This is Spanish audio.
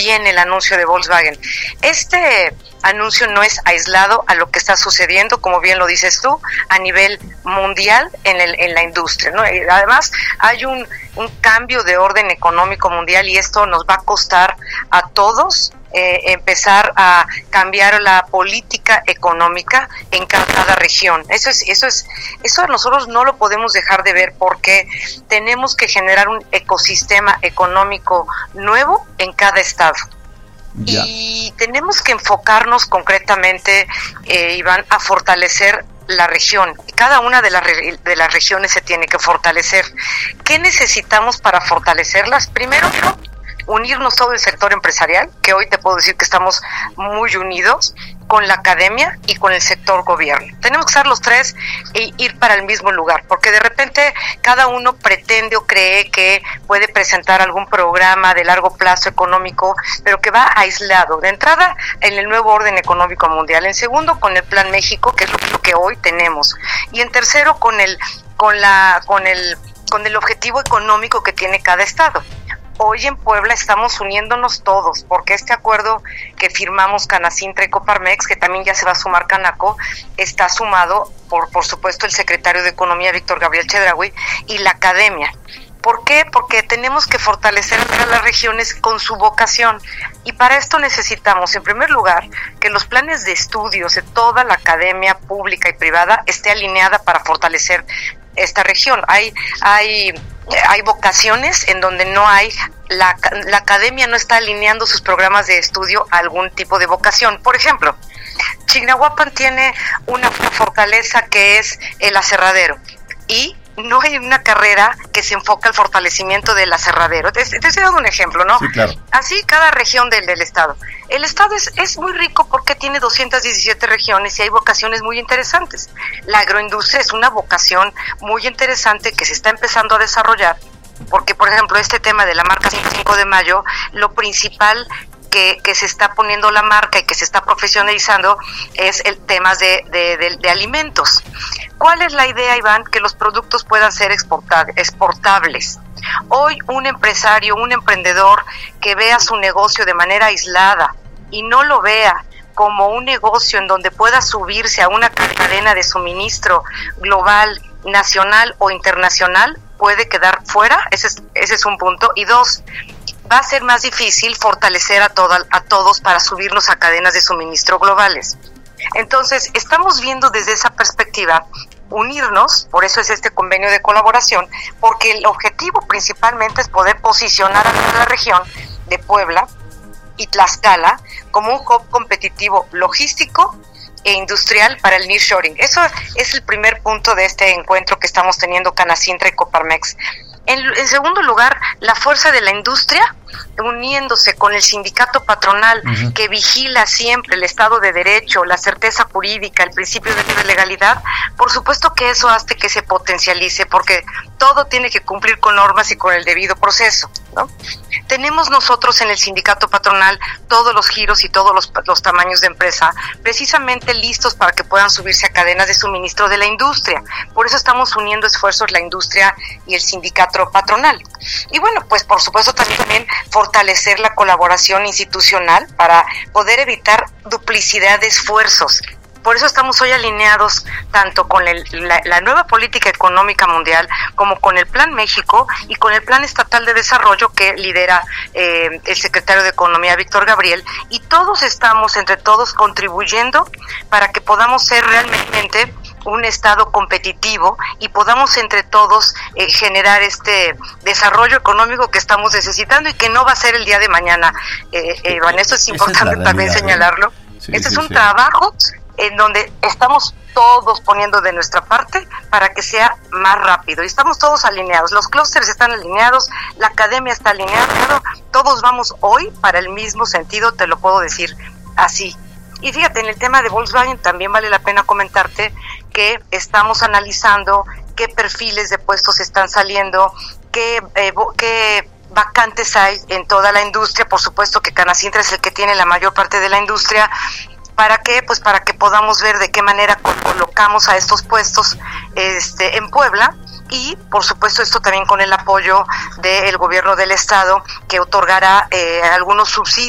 viene el anuncio de Volkswagen. Este anuncio no es aislado a lo que está sucediendo, como bien lo dices tú, a nivel mundial en la industria, ¿no? Además, hay un cambio de orden económico mundial y esto nos va a costar a todos empezar a cambiar la política económica en cada región. Eso nosotros no lo podemos dejar de ver, porque tenemos que generar un ecosistema económico nuevo en cada estado. Ya. Y tenemos que enfocarnos concretamente, Iván, a fortalecer la región. Cada una de las regiones se tiene que fortalecer. ¿Qué necesitamos para fortalecerlas? Primero, unirnos todo el sector empresarial, que hoy te puedo decir que estamos muy unidos, con la academia y con el sector gobierno. Tenemos que estar los tres e ir para el mismo lugar, porque de repente cada uno pretende o cree que puede presentar algún programa de largo plazo económico, pero que va aislado. De entrada, en el nuevo orden económico mundial. En segundo, con el Plan México, que es lo que hoy tenemos. Y en tercero, con el objetivo económico que tiene cada estado. Hoy en Puebla estamos uniéndonos todos, porque este acuerdo que firmamos Canacintra y Coparmex, que también ya se va a sumar Canaco, está sumado por supuesto el secretario de Economía, Víctor Gabriel Chedraui, y la academia. ¿Por qué? Porque tenemos que fortalecer a las regiones con su vocación, y para esto necesitamos, en primer lugar, que los planes de estudios de toda la academia pública y privada esté alineada para fortalecer esta región. Hay vocaciones en donde no hay, la academia no está alineando sus programas de estudio a algún tipo de vocación. Por ejemplo, Chignahuapan tiene una fortaleza que es el aserradero, y no hay una carrera que se enfoca al fortalecimiento del aserradero. Te estoy dando un ejemplo, ¿no? Sí, claro. Así cada región del estado. El estado es muy rico porque tiene 217 regiones y hay vocaciones muy interesantes. La agroindustria es una vocación muy interesante que se está empezando a desarrollar, porque, por ejemplo, este tema de la marca 5 de mayo, lo principal que se está poniendo la marca y que se está profesionalizando es el tema de alimentos. ¿Cuál es la idea, Iván? Que los productos puedan ser exportables. Hoy un empresario, un emprendedor que vea su negocio de manera aislada y no lo vea como un negocio en donde pueda subirse a una cadena de suministro global, nacional o internacional, puede quedar fuera. Ese es un punto. Y dos, va a ser más difícil fortalecer a todos para subirnos a cadenas de suministro globales. Entonces, estamos viendo desde esa perspectiva unirnos, por eso es este convenio de colaboración, porque el objetivo principalmente es poder posicionar a la región de Puebla y Tlaxcala como un hub competitivo logístico e industrial para el nearshoring. Eso es el primer punto de este encuentro que estamos teniendo Canacintra y Coparmex. En segundo lugar, la fuerza de la industria uniéndose con el sindicato patronal, uh-huh, que vigila siempre el Estado de Derecho, la certeza jurídica, el principio de legalidad. Por supuesto que eso hace que se potencialice, porque todo tiene que cumplir con normas y con el debido proceso, ¿no? Tenemos nosotros en el sindicato patronal todos los giros y todos los tamaños de empresa precisamente listos para que puedan subirse a cadenas de suministro de la industria. Por eso estamos uniendo esfuerzos la industria y el sindicato patronal. Y bueno, pues por supuesto también fortalecer la colaboración institucional para poder evitar duplicidad de esfuerzos. Por eso estamos hoy alineados tanto con la nueva política económica mundial como con el Plan México y con el Plan Estatal de Desarrollo que lidera el secretario de Economía, Víctor Gabriel, y todos estamos, entre todos, contribuyendo para que podamos ser realmente un estado competitivo y podamos entre todos generar este desarrollo económico que estamos necesitando y que no va a ser el día de mañana. Iván, esto es importante también señalarlo. Sí, este es un trabajo en donde estamos todos poniendo de nuestra parte para que sea más rápido, y estamos todos alineados, los clústeres están alineados, la academia está alineada, todos vamos hoy para el mismo sentido, te lo puedo decir así. Y fíjate, en el tema de Volkswagen también vale la pena comentarte que estamos analizando qué perfiles de puestos están saliendo, qué vacantes hay en toda la industria. Por supuesto que Canacintra es el que tiene la mayor parte de la industria. ¿Para qué? Pues para que podamos ver de qué manera colocamos a estos puestos en Puebla, y por supuesto esto también con el apoyo del gobierno del estado, que otorgará algunos subsidios